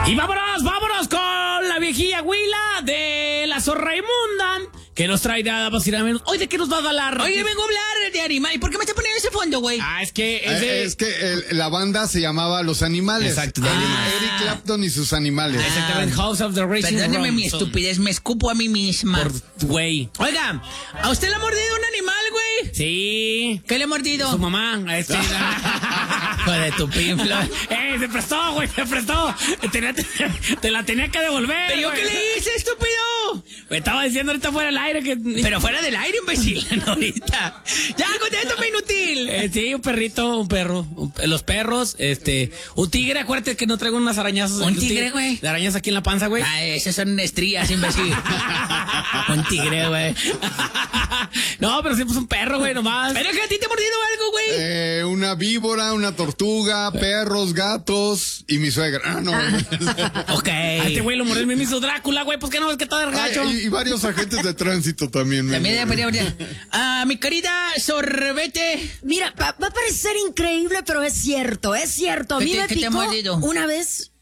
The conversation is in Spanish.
Y vámonos con la viejilla Huila de la Zorra Inmunda, que nos trae nada más y nada menos. Oye, ¿de qué nos va a hablar? Oye, vengo a hablar de animales. ¿Por qué me está poniendo ese fondo, güey? Es que la banda se llamaba Los Animales. Exacto. Eric Clapton y sus animales. Exactamente, House of the Racing Perdóneme mi Robinson. estupidez, me escupo a mí misma. Por güey. Oiga, ¿a usted le ha mordido un animal, güey? Sí. ¿Qué le ha mordido? Su mamá. Hijo de tu pinflo. Se prestó, güey, se prestó. Te la tenía que devolver. ¿Pero yo güey. qué le hice, estúpido? Me estaba diciendo ahorita fuera del aire que... Pero fuera del aire, imbécil, no ahorita. Ya, contéstame, inútil. Sí, un perrito, un perro. Los perros, un tigre, acuérdate que no traigo unas arañazos. ¿Un tigre, güey? De arañas aquí en la panza, güey. Esas son estrías, imbécil. Un tigre, güey. No, pero siempre es un perro, güey, nomás. ¿Pero que a ti te ha mordido algo, güey? Una víbora, una tortuga, perros, gatos y mi suegra. No. Ok. A este güey lo mordió el mismo Drácula, güey, pues que no ves que está de gacho. Y varios agentes de tránsito también. Mi querida Sorbete. Mira, va a parecer increíble, pero es cierto. A mí me ¿Qué te ha picó mordido? una vez